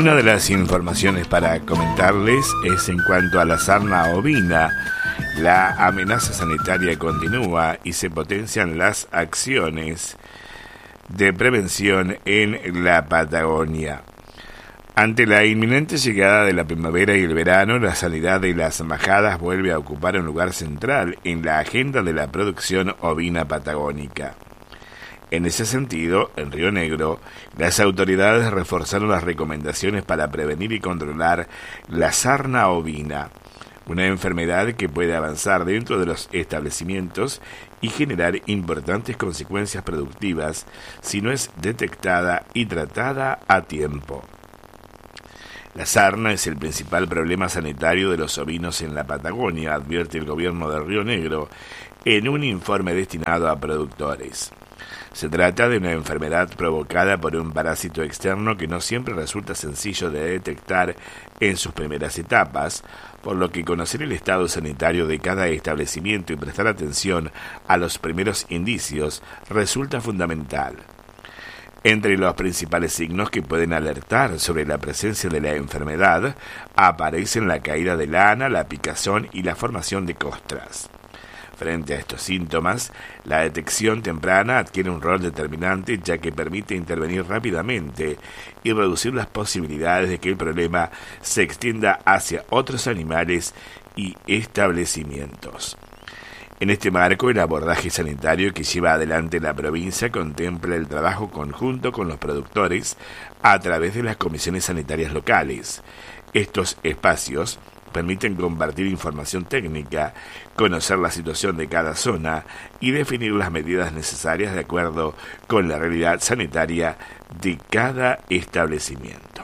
Una de las informaciones para comentarles es en cuanto a la sarna ovina. La amenaza sanitaria continúa y se potencian las acciones de prevención en la Patagonia. Ante la inminente llegada de la primavera y el verano, la sanidad de las majadas vuelve a ocupar un lugar central en la agenda de la producción ovina patagónica. En ese sentido, en Río Negro, las autoridades reforzaron las recomendaciones para prevenir y controlar la sarna ovina, una enfermedad que puede avanzar dentro de los establecimientos y generar importantes consecuencias productivas si no es detectada y tratada a tiempo. La sarna es el principal problema sanitario de los ovinos en la Patagonia, advierte el gobierno de Río Negro en un informe destinado a productores. Se trata de una enfermedad provocada por un parásito externo que no siempre resulta sencillo de detectar en sus primeras etapas, por lo que conocer el estado sanitario de cada establecimiento y prestar atención a los primeros indicios resulta fundamental. Entre los principales signos que pueden alertar sobre la presencia de la enfermedad aparecen la caída de lana, la picazón y la formación de costras. Frente a estos síntomas, la detección temprana adquiere un rol determinante ya que permite intervenir rápidamente y reducir las posibilidades de que el problema se extienda hacia otros animales y establecimientos. En este marco, el abordaje sanitario que lleva adelante la provincia contempla el trabajo conjunto con los productores a través de las comisiones sanitarias locales. Estos espacios permiten compartir información técnica, conocer la situación de cada zona y definir las medidas necesarias de acuerdo con la realidad sanitaria de cada establecimiento.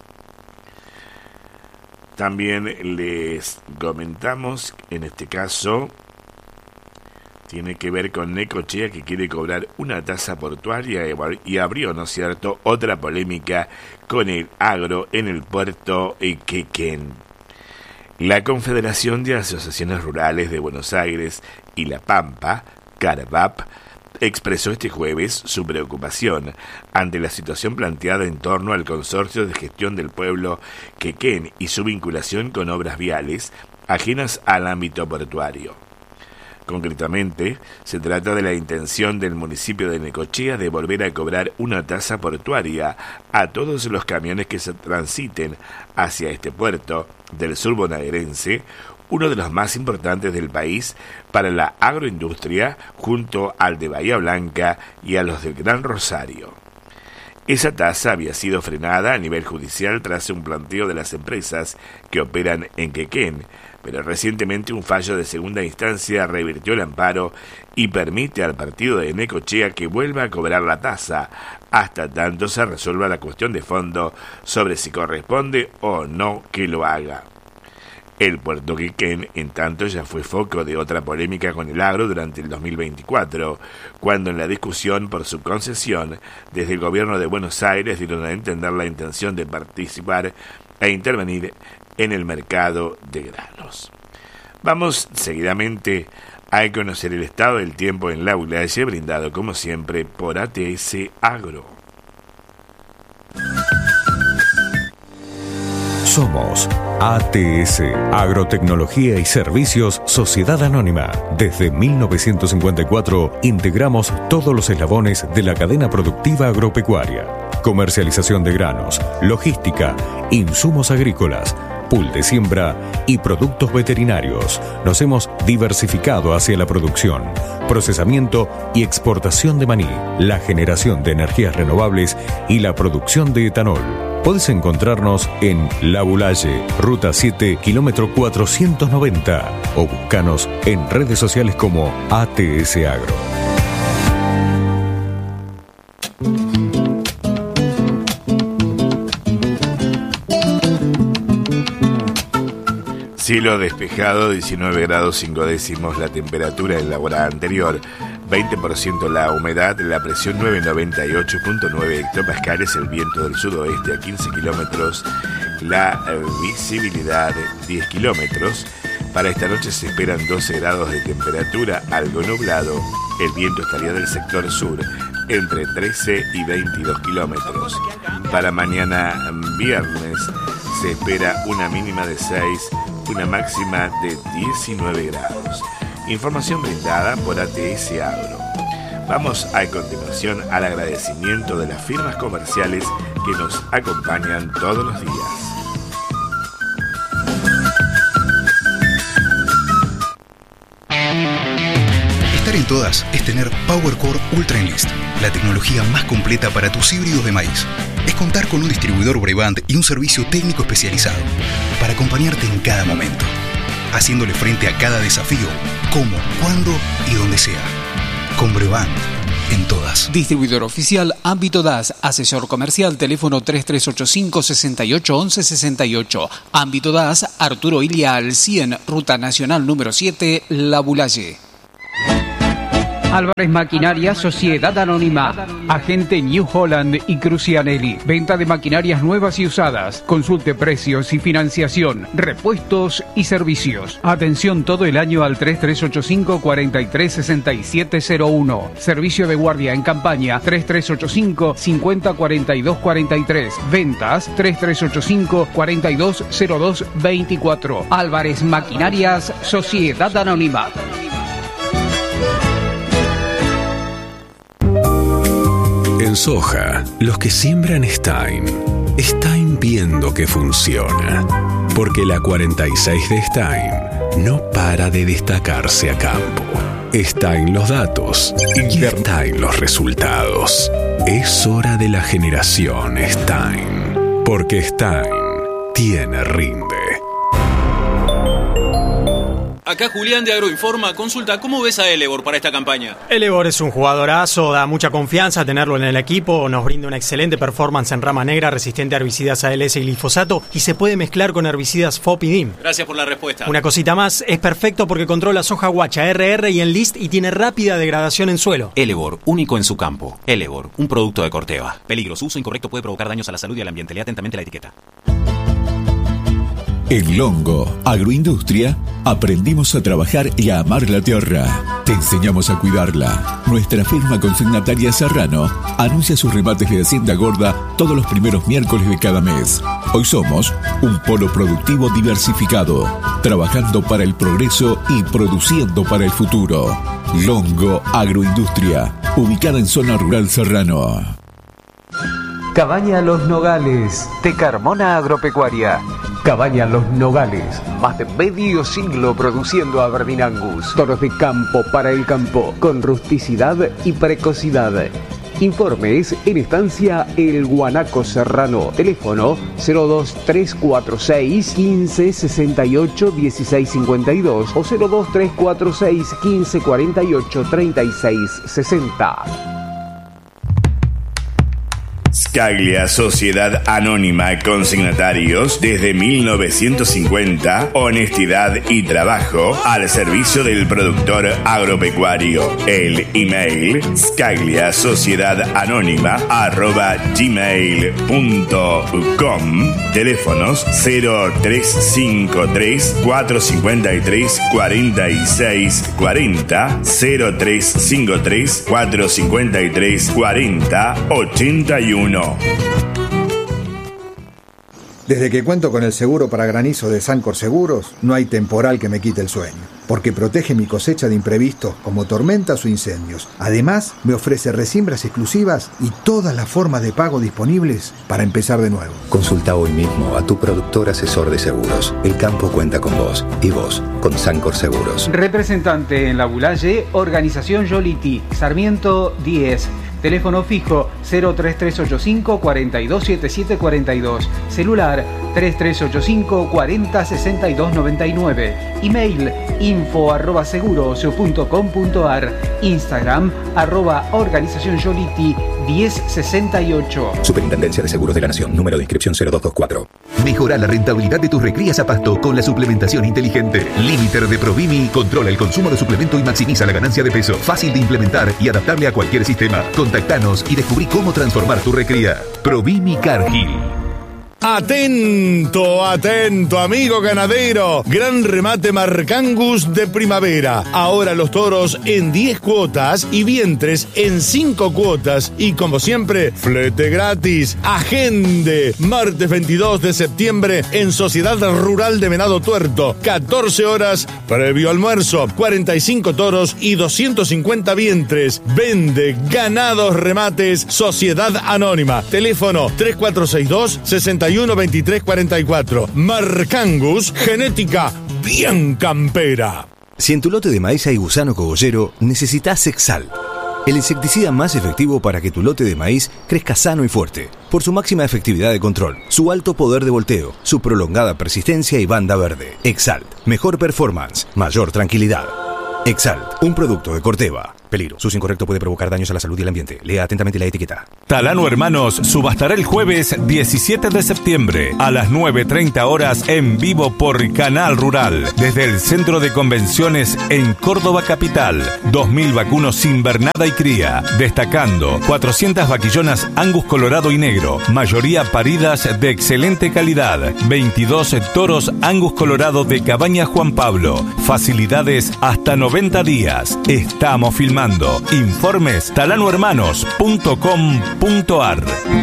También les comentamos, en este caso, tiene que ver con Necochea, que quiere cobrar una tasa portuaria y abrió, ¿no es cierto?, otra polémica con el agro en el puerto Quequén. La Confederación de Asociaciones Rurales de Buenos Aires y La Pampa, CARVAP, expresó este jueves su preocupación ante la situación planteada en torno al Consorcio de Gestión del Pueblo Quequén y su vinculación con obras viales ajenas al ámbito portuario. Concretamente, se trata de la intención del municipio de Necochea de volver a cobrar una tasa portuaria a todos los camiones que se transiten hacia este puerto del sur bonaerense, uno de los más importantes del país para la agroindustria, junto al de Bahía Blanca y a los del Gran Rosario. Esa tasa había sido frenada a nivel judicial tras un planteo de las empresas que operan en Quequén, pero recientemente un fallo de segunda instancia revirtió el amparo y permite al partido de Necochea que vuelva a cobrar la tasa, hasta tanto se resuelva la cuestión de fondo sobre si corresponde o no que lo haga. El puerto Quequén, en tanto, ya fue foco de otra polémica con el agro durante el 2024, cuando en la discusión por su concesión, desde el gobierno de Buenos Aires dieron a entender la intención de participar e intervenir en el mercado de granos. Vamos seguidamente a conocer el estado del tiempo en La Ulaye, brindado como siempre por ATS Agro. Somos ATS, Agrotecnología y Servicios Sociedad Anónima. Desde 1954 integramos todos los eslabones de la cadena productiva agropecuaria. Comercialización de granos, logística, insumos agrícolas, pool de siembra y productos veterinarios. Nos hemos diversificado hacia la producción, procesamiento y exportación de maní, la generación de energías renovables y la producción de etanol. Podés encontrarnos en La Ulaye, Ruta 7, kilómetro 490 o búscanos en redes sociales como ATS Agro. Cielo despejado, 19 grados 5 décimos la temperatura en la hora anterior, 20% la humedad, la presión 998.9 hectopascales, el viento del sudoeste a 15 kilómetros, la visibilidad 10 kilómetros, Para esta noche se esperan 12 grados de temperatura, algo nublado. El viento estaría del sector sur, entre 13 y 22 kilómetros. Para mañana viernes se espera una mínima de 6, una máxima de 19 grados. Información brindada por ATS Agro. Vamos a continuación al agradecimiento de las firmas comerciales que nos acompañan todos los días. Estar en todas es tener PowerCore Ultra Enlist, la tecnología más completa para tus híbridos de maíz. Es contar con un distribuidor Brevant y un servicio técnico especializado para acompañarte en cada momento, haciéndole frente a cada desafío, como, cuándo y donde sea. Con Brevant, en todas. Distribuidor oficial Ámbito DAS, asesor comercial, teléfono 3385-681168. Ámbito DAS, Arturo Ilia al 100, Ruta Nacional número 7, La Bulaye. Álvarez Maquinaria, Sociedad Anónima, agente New Holland y Crucianelli. Venta de maquinarias nuevas y usadas. Consulte precios y financiación, repuestos y servicios. Atención todo el año al 3385-436701. Servicio de guardia en campaña 3385-504243. Ventas 3385-420224. Álvarez Maquinarias, Sociedad Anónima. En soja, los que siembran Stein viendo que funciona. Porque la 46 de Stein no para de destacarse a campo. Stein los datos y Stein los resultados. Es hora de la generación Stein. Porque Stein tiene rinde. Acá Julián de Agroinforma. Consulta, ¿cómo ves a Elevor para esta campaña? Elevor es un jugadorazo, da mucha confianza tenerlo en el equipo, nos brinda una excelente performance en rama negra, resistente a herbicidas ALS y glifosato, y se puede mezclar con herbicidas FOP y DIM. Gracias por la respuesta. Una cosita más, es perfecto porque controla soja guacha, RR y Enlist y tiene rápida degradación en suelo. Elevor, único en su campo. Elevor, un producto de Corteva. Peligro, su uso incorrecto puede provocar daños a la salud y al ambiente. Lea atentamente la etiqueta. En Longo Agroindustria aprendimos a trabajar y a amar la tierra. Te enseñamos a cuidarla. Nuestra firma consignataria Serrano anuncia sus remates de Hacienda Gorda todos los primeros miércoles de cada mes. Hoy somos un polo productivo diversificado, trabajando para el progreso y produciendo para el futuro. Longo Agroindustria, ubicada en zona rural Serrano. Cabaña Los Nogales, de Carmona Agropecuaria. Cabaña Los Nogales, más de medio siglo produciendo Aberdeen Angus. Toros de campo para el campo, con rusticidad y precocidad. Informes en Estancia El Guanaco Serrano. Teléfono 02346 1568 1652 o 02346 1548 3660. Scaglia, Sociedad Anónima, consignatarios desde 1950, honestidad y trabajo al servicio del productor agropecuario. El email scagliasociedadanónima@gmail.com. Teléfonos 0353 453 46 40, 0353 453 40 81. Desde que cuento con el seguro para granizo de Sancor Seguros, no hay temporal que me quite el sueño, porque protege mi cosecha de imprevistos como tormentas o incendios. Además, me ofrece resiembras exclusivas y todas las formas de pago disponibles para empezar de nuevo. Consulta hoy mismo a tu productor asesor de seguros. El campo cuenta con vos y vos con Sancor Seguros. Representante en La Bulaye, Organización Yoliti, Sarmiento 10. Teléfono fijo 03385 427742. Celular 3385 406299. Email info@seguros.com.ar. Instagram @organización Yoliti 1068. Superintendencia de Seguros de la Nación. Número de inscripción 0224. Mejora la rentabilidad de tus recrías a pasto con la suplementación inteligente. Limiter de Provimi controla el consumo de suplemento y maximiza la ganancia de peso. Fácil de implementar y adaptable a cualquier sistema. Contactanos y descubrí cómo transformar tu recría. Provimi Cargill. Atento, atento, amigo ganadero. Gran remate Marcangus de primavera. Ahora los toros en 10 cuotas y vientres en 5 cuotas. Y como siempre, flete gratis. Agende. Martes 22 de septiembre en Sociedad Rural de Venado Tuerto. 14 horas previo almuerzo. 45 toros y 250 vientres. Vende ganados remates Sociedad Anónima. Teléfono 3462-612344. Marcangus, genética bien campera. Si en tu lote de maíz hay gusano cogollero, necesitas Exalt, el insecticida más efectivo para que tu lote de maíz crezca sano y fuerte, por su máxima efectividad de control, su alto poder de volteo, su prolongada persistencia y banda verde. Exalt, mejor performance, mayor tranquilidad. Exalt, un producto de Corteva. Peligro. Su uso incorrecto puede provocar daños a la salud y el ambiente. Lea atentamente la etiqueta. Talano Hermanos subastará el jueves 17 de septiembre a las 9:30 horas en vivo por Canal Rural desde el Centro de Convenciones en Córdoba Capital. 2.000 vacunos invernada y cría, destacando 400 vaquillonas Angus colorado y negro, mayoría paridas de excelente calidad, 22 toros Angus colorado de Cabaña Juan Pablo, facilidades hasta 90 días. Estamos filmando. Informes talanohermanos.com.ar.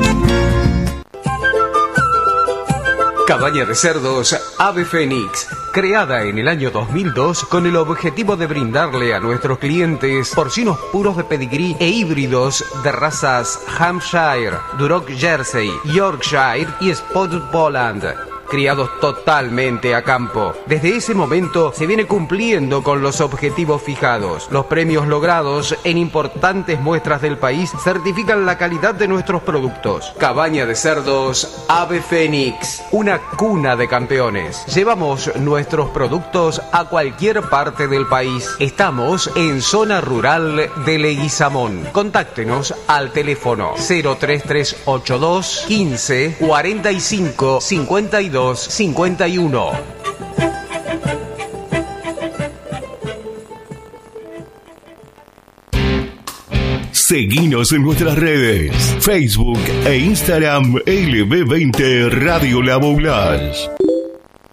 Cabaña de cerdos Ave Fénix, creada en el año 2002 con el objetivo de brindarle a nuestros clientes porcinos puros de pedigrí e híbridos de razas Hampshire, Duroc Jersey, Yorkshire y Spotted Poland, criados totalmente a campo. Desde ese momento se viene cumpliendo con los objetivos fijados. Los premios logrados en importantes muestras del país certifican la calidad de nuestros productos. Cabaña de cerdos Ave Fénix, una cuna de campeones. Llevamos nuestros productos a cualquier parte del país. Estamos en zona rural de Leguizamón. Contáctenos al teléfono 03382 15 45 52 51. Seguinos en nuestras redes, Facebook e Instagram LB20 Radio La Boulange.